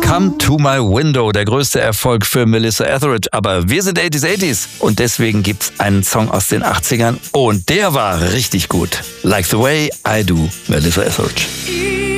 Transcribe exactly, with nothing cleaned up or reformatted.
Come to my window, der größte Erfolg für Melissa Etheridge. Aber wir sind achtziger, achtziger und deswegen gibt's einen Song aus den achtzigern und der war richtig gut. Like the way I do, Melissa Etheridge.